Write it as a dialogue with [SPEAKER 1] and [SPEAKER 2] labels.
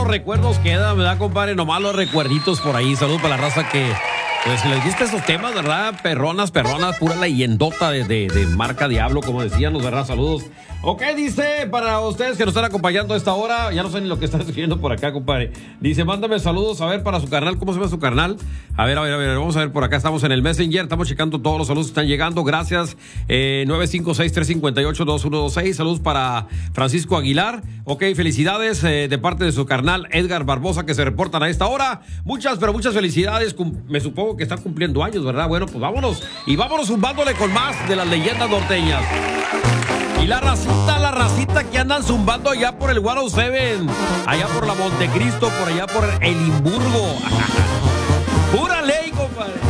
[SPEAKER 1] los recuerdos quedan, ¿verdad, compadre? Nomás los recuerditos por ahí. Saludos para la raza que... Pues si les gusta esos temas, ¿verdad? Perronas, pura leyendota de marca Diablo, como decíamos, ¿verdad? Saludos. Ok, dice, para ustedes que nos están acompañando a esta hora, ya no sé ni lo que están escribiendo por acá, compadre. Dice, mándame saludos, a ver, para su carnal, ¿cómo se llama su carnal? A ver, vamos a ver por acá, estamos en el Messenger, estamos checando todos los saludos que están llegando, gracias. 956-358-2126, saludos para Francisco Aguilar. Ok, felicidades de parte de su carnal Edgar Barbosa, que se reportan a esta hora. Muchas, pero muchas felicidades, me supongo que están cumpliendo años, ¿verdad? Bueno, pues vámonos, y vámonos zumbándole con más de las leyendas norteñas. Y la racita que andan zumbando allá por el 107, allá por la Montecristo, por allá por el Limburgo.